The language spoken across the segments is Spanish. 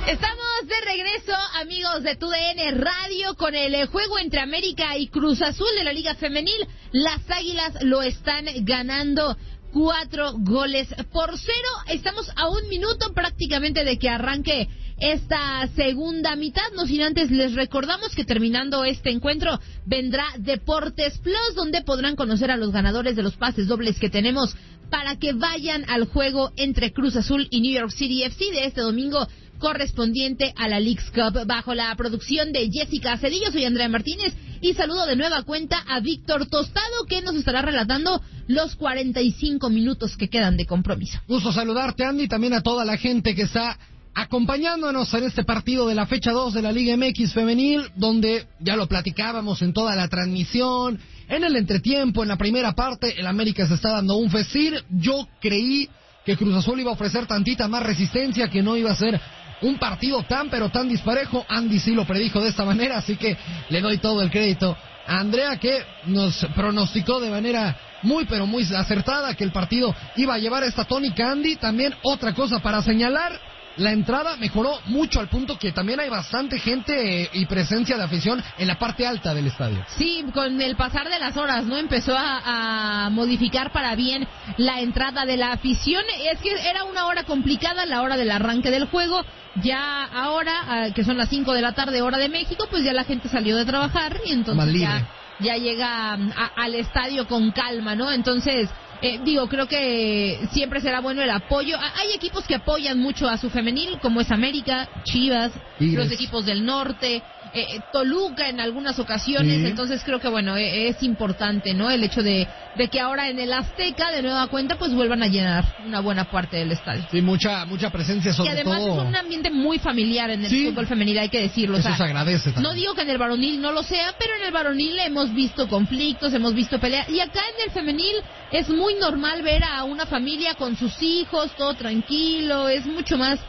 Estamos de regreso, amigos de TUDN Radio, con el juego entre América y Cruz Azul de la Liga Femenil. Las Águilas lo están ganando 4-0. Estamos a 1 minuto prácticamente de que arranque esta segunda mitad. No sin antes les recordamos que terminando este encuentro vendrá Deportes Plus, donde podrán conocer a los ganadores de los pases dobles que tenemos para que vayan al juego entre Cruz Azul y New York City FC de este domingo, correspondiente a la Leagues Cup. Bajo la producción de Jessica Cedillo, soy Andrea Martínez y saludo de nueva cuenta a Víctor Tostado, que nos estará relatando los 45 minutos que quedan de compromiso. Gusto saludarte, Andy, también a toda la gente que está acompañándonos en este partido de la fecha 2 de la Liga MX Femenil, donde ya lo platicábamos en toda la transmisión, en el entretiempo, en la primera parte, el América se está dando un festín. Yo creí que Cruz Azul iba a ofrecer tantita más resistencia, que no iba a ser un partido pero tan disparejo. Andy sí lo predijo de esta manera, así que le doy todo el crédito a Andrea, que nos pronosticó de manera muy acertada que el partido iba a llevar esta tónica. Andy, también otra cosa para señalar: la entrada mejoró mucho, al punto que también hay bastante gente y presencia de afición en la parte alta del estadio. Sí, con el pasar de las horas, ¿no? Empezó a modificar para bien la entrada de la afición. Es que era una hora complicada, la hora del arranque del juego. Ya ahora, que son las 5 de la tarde, hora de México, pues ya la gente salió de trabajar y entonces ya llega al estadio con calma, ¿no? Entonces, creo que siempre será bueno el apoyo. Hay equipos que apoyan mucho a su femenil, como es América, Chivas, Tigres, los equipos del norte, Toluca en algunas ocasiones. Sí. Entonces creo que es importante, ¿no? El hecho de que ahora en el Azteca de nueva cuenta pues vuelvan a llenar una buena parte del estadio. Sí, mucha presencia, sobre todo. Y además es un ambiente muy familiar en el fútbol femenil, hay que decirlo. Eso se agradece también. No digo que en el varonil no lo sea, pero en el varonil hemos visto conflictos, hemos visto peleas, y acá en el femenil es muy normal ver a una familia con sus hijos, todo tranquilo, es mucho más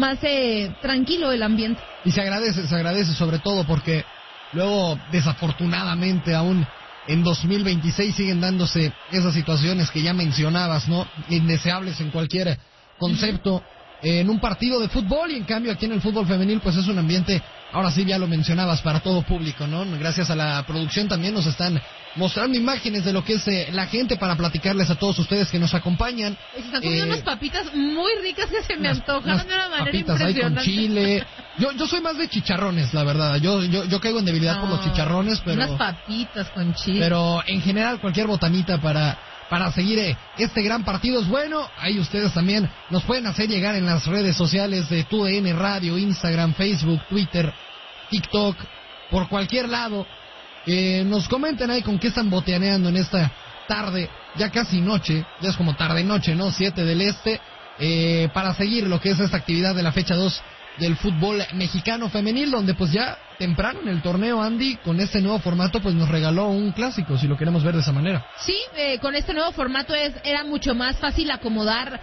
tranquilo el ambiente. Y se agradece sobre todo porque luego, desafortunadamente, aún en 2026 siguen dándose esas situaciones que ya mencionabas, ¿no? Indeseables en cualquier concepto en un partido de fútbol, y en cambio aquí en el fútbol femenil pues es un ambiente, ahora sí ya lo mencionabas, para todo público, ¿no? Gracias a la producción también nos están mostrando imágenes de lo que es la gente para platicarles a todos ustedes que nos acompañan. Se están comiendo unas papitas muy ricas que se me antojan de una manera impresionante. Ahí con chile. Yo soy más de chicharrones, la verdad. Yo caigo en debilidad por los chicharrones, pero unas papitas con chile. Pero en general cualquier botanita para seguir este gran partido es bueno. Ahí ustedes también nos pueden hacer llegar en las redes sociales de TUDN Radio, Instagram, Facebook, Twitter, TikTok, por cualquier lado. Nos comenten ahí con qué están botaneando en esta tarde, ya casi noche, ya es como tarde-noche, ¿no? 7 del este, para seguir lo que es esta actividad de la fecha 2 del fútbol mexicano femenil, donde pues ya temprano en el torneo, Andy, con este nuevo formato, pues nos regaló un clásico, si lo queremos ver de esa manera. Sí, con este nuevo formato era mucho más fácil acomodar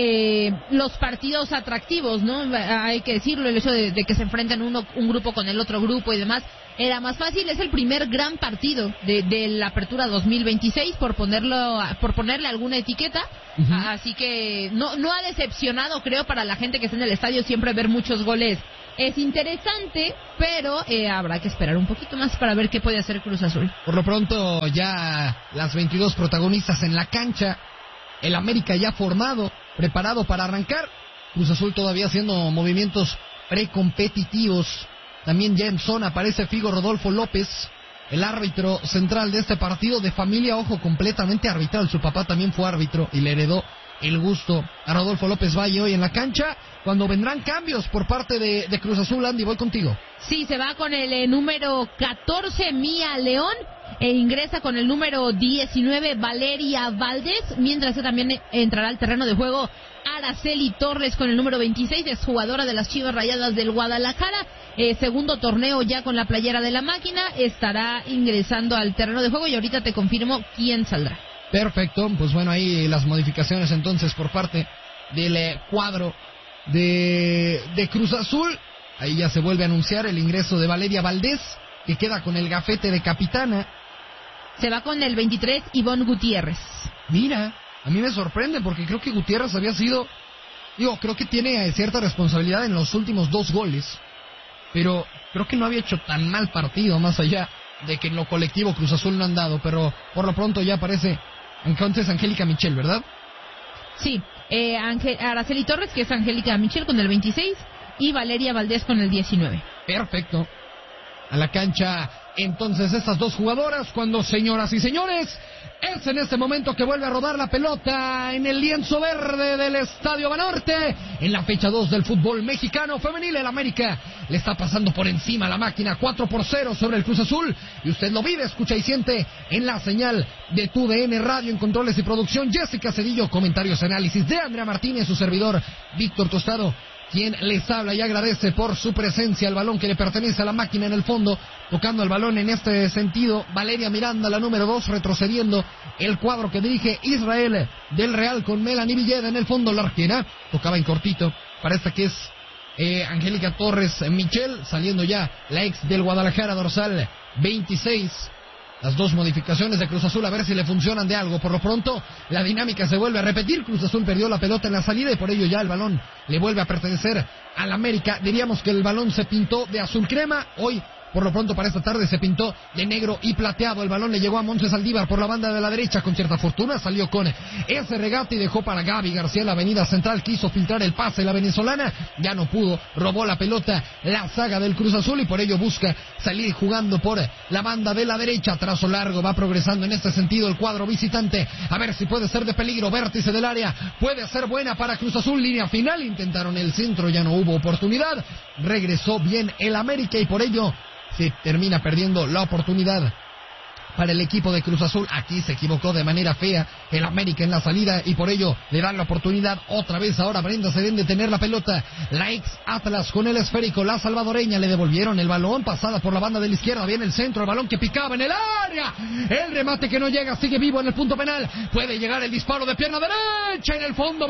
los partidos atractivos, ¿no? Hay que decirlo, el hecho de que se enfrentan un grupo con el otro grupo y demás, era más fácil. Es el primer gran partido de la apertura 2026, por ponerle alguna etiqueta. Uh-huh. Así que no ha decepcionado, creo, para la gente que está en el estadio. Siempre ver muchos goles es interesante, pero habrá que esperar un poquito más para ver qué puede hacer Cruz Azul. Por lo pronto, ya las 22 protagonistas en la cancha, el América ya formado, preparado para arrancar, Cruz Azul todavía haciendo movimientos precompetitivos. También ya en zona aparece Figo Rodolfo López, el árbitro central de este partido, de familia, ojo, completamente arbitral. Su papá también fue árbitro y le heredó el gusto a Rodolfo López Valle hoy en la cancha. Cuando vendrán cambios por parte de Cruz Azul, Andy, voy contigo. Sí, se va con el número 14, Mía León, e ingresa con el número 19, Valeria Valdés, mientras que también entrará al terreno de juego Araceli Torres con el número 26, es jugadora de las Chivas Rayadas del Guadalajara. Segundo torneo ya con la playera de la máquina, estará ingresando al terreno de juego y ahorita te confirmo quién saldrá. Perfecto, pues bueno, ahí las modificaciones entonces por parte del cuadro de Cruz Azul. Ahí ya se vuelve a anunciar el ingreso de Valeria Valdés, que queda con el gafete de capitana. Se va con el 23, Ivonne Gutiérrez. Mira, a mí me sorprende porque creo que Gutiérrez había sido Creo que tiene cierta responsabilidad en los últimos 2 goles, pero creo que no había hecho tan mal partido, más allá de que en lo colectivo Cruz Azul no han dado, pero por lo pronto ya aparece entonces Angélica Michel, ¿verdad? Sí, Araceli Torres, que es Angélica Michel con el 26, y Valeria Valdés con el 19. Perfecto. A la cancha entonces estas 2 jugadoras, cuando, señoras y señores, es en este momento que vuelve a rodar la pelota en el lienzo verde del Estadio Banorte, en la fecha 2 del fútbol mexicano femenil. El América le está pasando por encima a la máquina, 4-0 sobre el Cruz Azul, y usted lo vive, escucha y siente en la señal de TUDN Radio. En controles y producción, Jessica Cedillo, comentarios y análisis de Andrea Martínez, su servidor Víctor Tostado, quien les habla y agradece por su presencia. El balón que le pertenece a la máquina en el fondo, tocando el balón en este sentido, Valeria Miranda, la número 2, retrocediendo el cuadro que dirige Israel del Real con Melanie Villeda en el fondo. La arquera tocaba en cortito, parece que es Angélica Torres Michel, saliendo ya la ex del Guadalajara, dorsal 26. Las 2 modificaciones de Cruz Azul, a ver si le funcionan de algo. Por lo pronto, la dinámica se vuelve a repetir. Cruz Azul perdió la pelota en la salida y por ello ya el balón le vuelve a pertenecer al América. Diríamos que el balón se pintó de azul crema. Hoy, por lo pronto, para esta tarde se pintó de negro y plateado. El balón le llegó a Montse Saldívar por la banda de la derecha con cierta fortuna. Salió con ese regate y dejó para Gaby García en la avenida central. Quiso filtrar el pase la venezolana. Ya no pudo. Robó la pelota la saga del Cruz Azul y por ello busca salir jugando por la banda de la derecha. Trazo largo, va progresando en este sentido el cuadro visitante. A ver si puede ser de peligro. Vértice del área. Puede ser buena para Cruz Azul. Línea final. Intentaron el centro. Ya no hubo oportunidad. Regresó bien el América y por ello se termina perdiendo la oportunidad para el equipo de Cruz Azul. Aquí se equivocó de manera fea el América en la salida y por ello le dan la oportunidad otra vez. Ahora Brenda se deben de tener la pelota. La ex Atlas con el esférico. La salvadoreña le devolvieron el balón. Pasada por la banda de la izquierda. Viene el centro. El balón que picaba en el área. El remate que no llega. Sigue vivo en el punto penal. Puede llegar el disparo de pierna derecha. En el fondo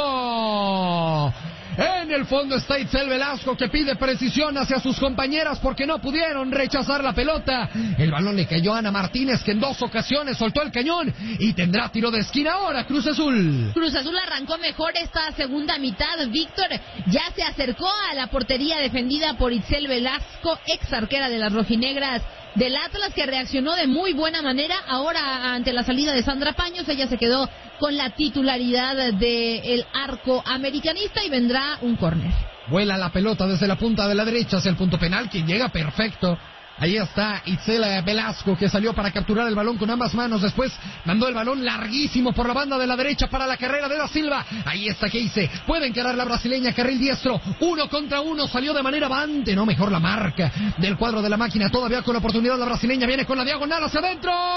Velasco. En el fondo está Itzel Velasco, que pide precisión hacia sus compañeras porque no pudieron rechazar la pelota. El balón le cayó a Ana Martínez, que en 2 ocasiones soltó el cañón y tendrá tiro de esquina ahora Cruz Azul. Cruz Azul arrancó mejor esta segunda mitad. Víctor ya se acercó a la portería defendida por Itzel Velasco, ex arquera de las rojinegras del Atlas, que reaccionó de muy buena manera. Ahora, ante la salida de Sandra Paños, ella se quedó con la titularidad del arco americanista y vendrá un córner. Vuela la pelota desde la punta de la derecha hacia el punto penal, quien llega perfecto. Ahí está Itzel Velasco, que salió para capturar el balón con ambas manos. Después mandó el balón larguísimo por la banda de la derecha para la carrera de Da Silva. Ahí está Keise. Puede encarar la brasileña, carril diestro. 1 contra 1. Salió de manera avante. No, mejor la marca del cuadro de la máquina. Todavía con la oportunidad la brasileña. Viene con la diagonal hacia adentro.